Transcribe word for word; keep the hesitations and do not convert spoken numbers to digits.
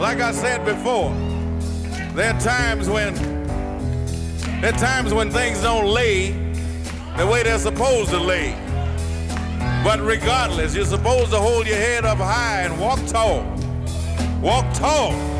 Like I said before, there are times when there are times when things don't lay the way they're supposed to lay. But regardless, you're supposed to hold your head up high and walk tall. Walk tall.